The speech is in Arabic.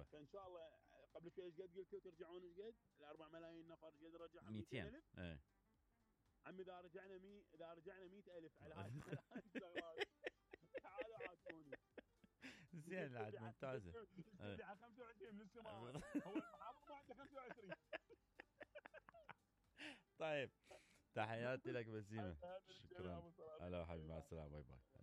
فان شاء الله قبل شوي ايش قد قلتوا ترجعون ايش قد؟ ال 4 ملايين نفر ايش قد رجعهم؟ 200,000. ايه عمي اذا رجعنا 100,000 على هاي الشغلات تعالوا عاتبوني. زين العاد ممتازه. يقول لي على 25 من السماوات. هو المحافظ ما عنده 25. طيب تحياتي لك بسيمه، شكرا. هلا حبيبي، مع السلامه، باي باي.